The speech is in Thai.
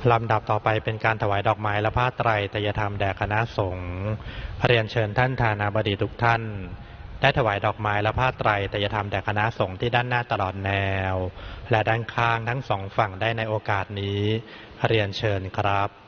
ลำดับต่อไปเป็นการถวายดอกไม้และผ้าไตรไตรยธรรมแด่คณะสงฆ์เรียนเชิญท่านทานาบดีทุกท่านได้ถวายดอกไม้และผ้าไตรไตรยธรรมแด่คณะสงฆ์ที่ด้านหน้าตลอดแนวและด้านข้างทั้งสองฝั่งได้ในโอกาสนี้เรียนเชิญครับ